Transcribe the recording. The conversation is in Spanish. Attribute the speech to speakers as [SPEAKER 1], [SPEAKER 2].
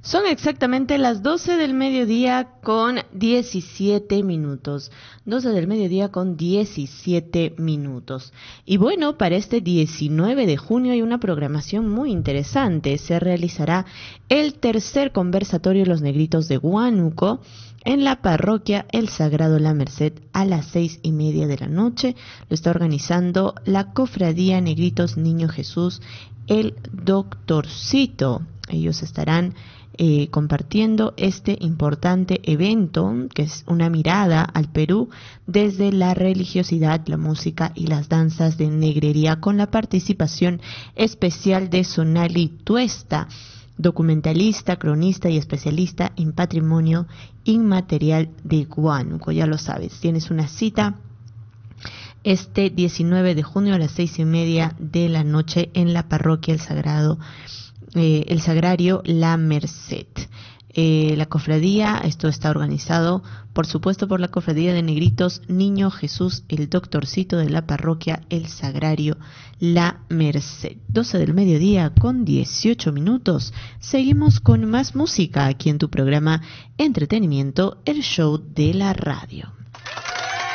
[SPEAKER 1] Son exactamente las 12 del mediodía con 17 minutos. 12 del mediodía con 17 minutos. Y bueno, para este 19 de junio hay una programación muy interesante. Se realizará el tercer conversatorio Los Negritos de Huánuco en la parroquia El Sagrado La Merced a las 6:30 de la noche. Lo está organizando la Cofradía Negritos Niño Jesús, el Doctorcito. Ellos estarán compartiendo este importante evento, que es una mirada al Perú desde la religiosidad, la música y las danzas de negrería, con la participación especial de Sonali Tuesta, documentalista, cronista y especialista en patrimonio inmaterial de Huánuco. Ya lo sabes, tienes una cita este 19 de junio a las 6:30 de la noche en la parroquia El Sagrario La Merced. La cofradía, esto está organizado por supuesto por la Cofradía de Negritos Niño Jesús, el Doctorcito, de la parroquia El Sagrario La Merced. 12 del mediodía con 18 minutos. Seguimos con más música aquí en tu programa Entretenimiento, el show de la radio.